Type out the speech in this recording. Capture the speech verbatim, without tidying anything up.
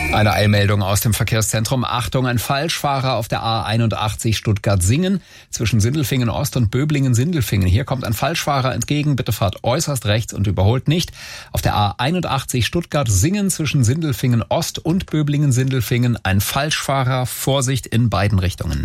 Eine Eilmeldung aus dem Verkehrszentrum. Achtung, ein Falschfahrer auf der A einundachtzig Stuttgart-Singen zwischen Sindelfingen Ost und Böblingen-Sindelfingen. Hier kommt ein Falschfahrer entgegen. Bitte fahrt äußerst rechts und überholt nicht. Auf der A einundachtzig Stuttgart-Singen zwischen Sindelfingen Ost und Böblingen-Sindelfingen ein Falschfahrer. Vorsicht in beiden Richtungen.